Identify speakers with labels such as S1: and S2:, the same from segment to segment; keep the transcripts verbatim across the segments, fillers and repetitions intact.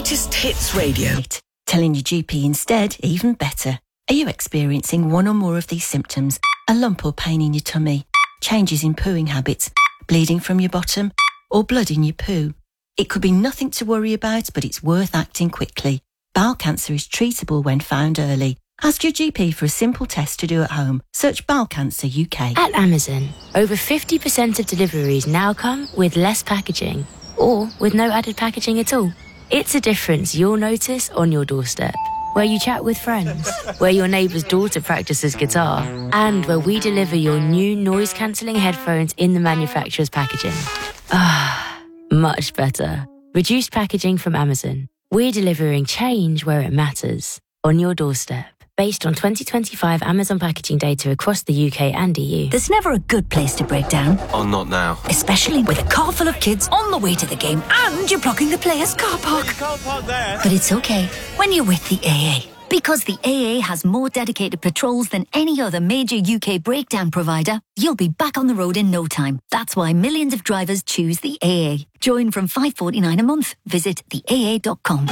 S1: Greatest Hits Radio.
S2: Telling your G P instead, even better. Are you experiencing one or more of these symptoms? A lump or pain in your tummy? Changes in pooing habits? Bleeding from your bottom? Or blood in your poo? It could be nothing to worry about, but it's worth acting quickly. Bowel cancer is treatable when found early. Ask your G P for a simple test to do at home. Search Bowel Cancer U K.
S3: At Amazon, over fifty percent of deliveries now come with less packaging, or with no added packaging at all. It's a difference you'll notice on your doorstep, where you chat with friends, where your neighbour's daughter practices guitar, and where we deliver your new noise-cancelling headphones in the manufacturer's packaging. Ah, much better. Reduced packaging from Amazon. We're delivering change where it matters, on your doorstep. Based on twenty twenty-five Amazon packaging data across the U K and E U.
S4: There's never a good place to break down.
S5: Oh, not now.
S4: Especially with a car full of kids on the way to the game and you're blocking the player's car park.
S5: Can't park there.
S4: But it's okay when you're with the A A. Because the A A has more dedicated patrols than any other major U K breakdown provider, you'll be back on the road in no time. That's why millions of drivers choose the A A. Join from five pounds forty-nine a month. Visit the A A dot com.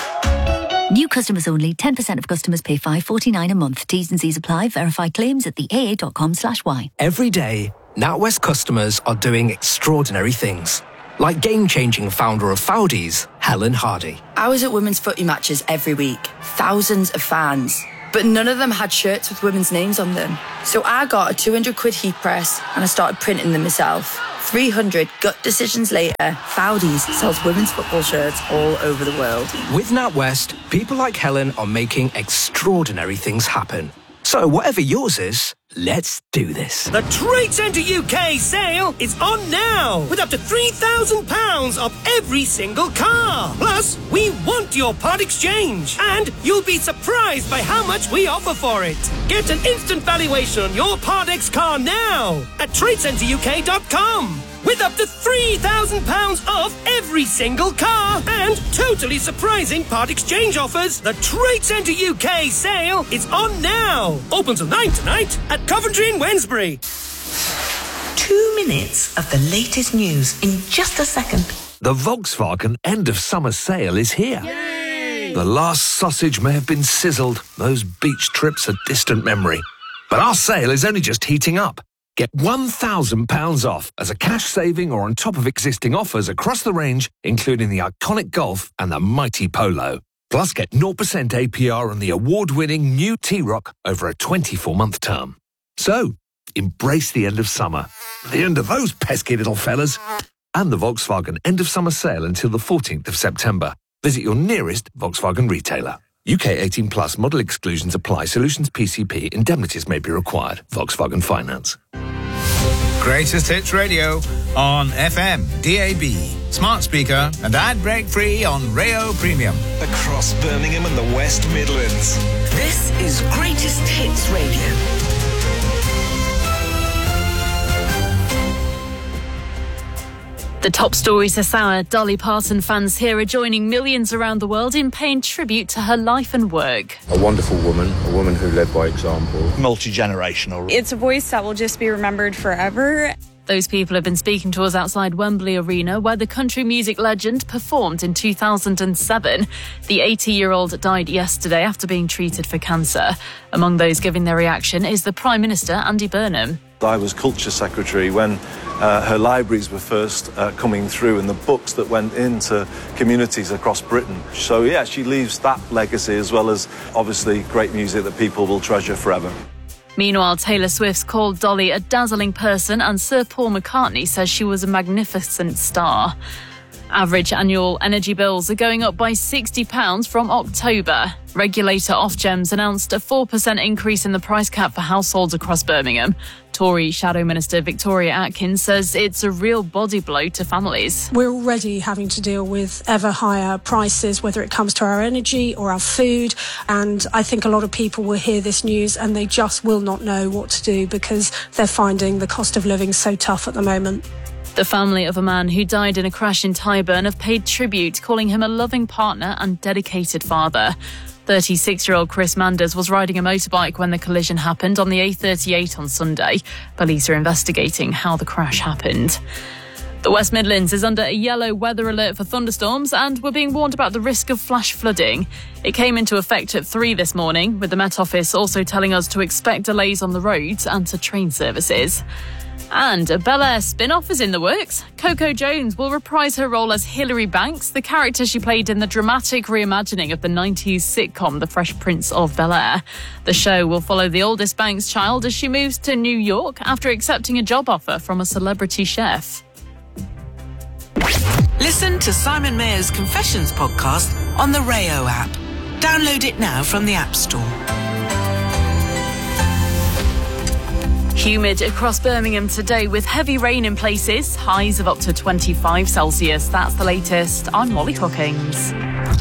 S4: New customers only. ten percent of customers pay five pounds forty-nine a month. T's and C's apply. Verify claims at the A A dot com slash Y.
S6: Every day, NatWest customers are doing extraordinary things. Like game-changing founder of Foudies, Helen Hardy.
S7: I was at women's footy matches every week. Thousands of fans. But none of them had shirts with women's names on them. So I got a two hundred quid heat press and I started printing them myself. three hundred gut decisions later, Foudies sells women's football shirts all over the world.
S6: With NatWest, people like Helen are making extraordinary things happen. So whatever yours is, let's do this.
S8: The Trade Centre U K sale is on now, with up to three thousand pounds off every single car. Plus, we want your part exchange, and you'll be surprised by how much we offer for it. Get an instant valuation on your Part X car now at trade centre U K dot com. With up to three thousand pounds off every single car and totally surprising part exchange offers, the Trade Centre U K sale is on now. Open till nine tonight at Coventry and Wednesbury.
S1: Two minutes of the latest news in just a second.
S9: The Volkswagen end of summer sale is here. Yay! The last sausage may have been sizzled. Those beach trips are distant memory. But our sale is only just heating up. Get one thousand pounds off as a cash saving or on top of existing offers across the range, including the iconic Golf and the mighty Polo. Plus, get zero percent A P R on the award-winning new T-Roc over a twenty-four month term. So, embrace the end of summer, the end of those pesky little fellas, and the Volkswagen end of summer sale until the fourteenth of September. Visit your nearest Volkswagen retailer. U K eighteen plus, model exclusions apply. Solutions P C P. Indemnities may be required. Volkswagen Finance.
S10: Greatest Hits Radio on F M, D A B, smart speaker and ad break free on Rayo Premium.
S11: Across Birmingham and the West Midlands.
S1: This is Greatest Hits Radio.
S12: The top stories this hour. Dolly Parton fans here are joining millions around the world in paying tribute to her life and work.
S13: A wonderful woman, a woman who led by example.
S14: Multi-generational. It's a voice that will just be remembered forever.
S12: Those people have been speaking to us outside Wembley Arena, where the country music legend performed in two thousand seven. The eighty-year-old died yesterday after being treated for cancer. Among those giving their reaction is the Prime Minister, Andy Burnham.
S15: I was Culture Secretary when uh, her libraries were first uh, coming through and the books that went into communities across Britain. So, yeah, she leaves that legacy as well as, obviously, great music that people will treasure forever.
S12: Meanwhile, Taylor Swift's called Dolly a dazzling person, and Sir Paul McCartney says she was a magnificent star. Average annual energy bills are going up by sixty pounds from October. Regulator Ofgems announced a four percent increase in the price cap for households across Birmingham. Tory Shadow Minister Victoria Atkins says it's a real body blow to families.
S16: We're already having to deal with ever higher prices, whether it comes to our energy or our food. And I think a lot of people will hear this news and they just will not know what to do because they're finding the cost of living so tough at the moment.
S12: The family of a man who died in a crash in Tyburn have paid tribute, calling him a loving partner and dedicated father. thirty-six-year-old Chris Manders was riding a motorbike when the collision happened on the A thirty-eight on Sunday. Police are investigating how the crash happened. The West Midlands is under a yellow weather alert for thunderstorms, and we're being warned about the risk of flash flooding. It came into effect at three this morning, with the Met Office also telling us to expect delays on the roads and to train services. And a Bel Air spin-off is in the works. Coco Jones will reprise her role as Hilary Banks, the character she played in the dramatic reimagining of the nineties sitcom The Fresh Prince of Bel Air. The show will follow the oldest Banks child as she moves to New York after accepting a job offer from a celebrity chef.
S1: Listen to Simon Mayer's Confessions podcast on the Rayo app. Download it now from the App Store.
S12: Humid across Birmingham today with heavy rain in places, highs of up to twenty-five Celsius. That's the latest. I'm Molly Hookings.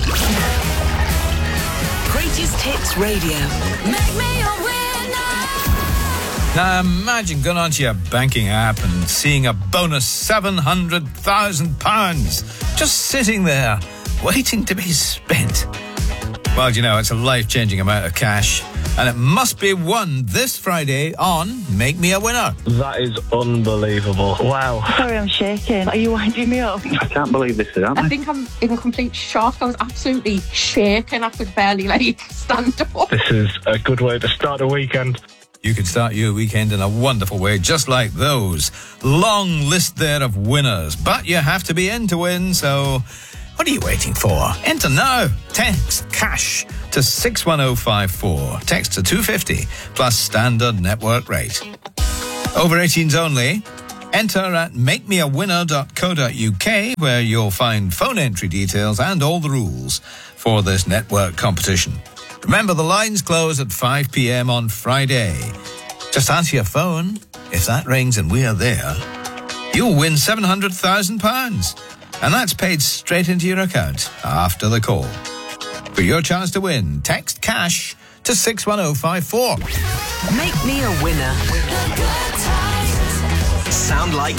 S1: Greatest Hits Radio. Make me a winner.
S10: Now imagine going onto your banking app and seeing a bonus seven hundred thousand pounds just sitting there, waiting to be spent. Well, you know, it's a life-changing amount of cash, and it must be won this Friday on Make Me a Winner.
S5: That is unbelievable. Wow.
S17: Sorry, I'm shaking. Are you winding me up?
S5: I can't believe this is happening.
S17: I think I'm in complete shock. I was absolutely shaking. I could barely, like, stand up.
S5: This is a good way to start a weekend.
S10: You could start your weekend in a wonderful way, just like those. Long list there of winners, but you have to be in to win, so what are you waiting for? Enter now. Text CASH to six one oh five four. Text to two fifty plus standard network rate. Over eighteens only. Enter at make me a winner dot co dot uk, where you'll find phone entry details and all the rules for this network competition. Remember, the lines close at five p.m. on Friday. Just answer your phone. If that rings and we are there, you'll win seven hundred thousand pounds. And that's paid straight into your account after the call. For your chance to win, text CASH to six one oh five four.
S1: Make me a winner. Sound like